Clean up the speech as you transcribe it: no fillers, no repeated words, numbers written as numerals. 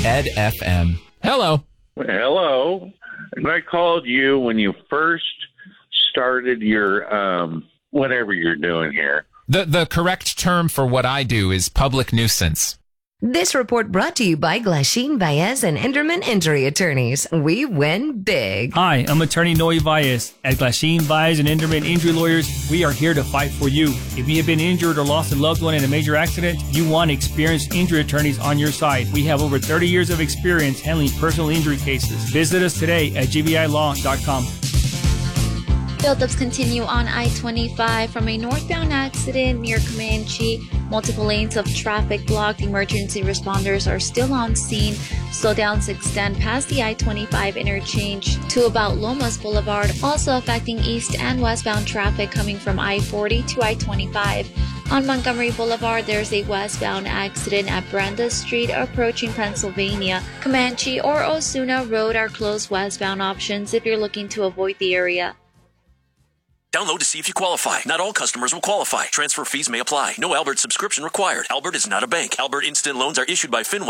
Ed FM. Hello. Hello. And I called you when you first started your whatever you're doing here. The correct term for what I do is public nuisance. This report brought to you by Glasheen, Baez, and Enderman Injury Attorneys. We win big. Hi, I'm attorney Noe Baez. At Glasheen, Baez, and Enderman Injury Lawyers, we are here to fight for you. If you have been injured or lost a loved one in a major accident, you want experienced injury attorneys on your side. We have over 30 years of experience handling personal injury cases. Visit us today at gbilaw.com. Buildups continue on I-25 from a northbound accident near Comanche. Multiple lanes of traffic blocked. Emergency responders are still on scene. Slowdowns extend past the I-25 interchange to about Lomas Boulevard, also affecting east and westbound traffic coming from I-40 to I-25. On Montgomery Boulevard, there's a westbound accident at Brenda Street approaching Pennsylvania. Comanche or Osuna Road are closed westbound options if you're looking to avoid the area. Download to see if you qualify. Not all customers will qualify. Transfer fees may apply. No Albert subscription required. Albert is not a bank. Albert Instant Loans are issued by FinWise.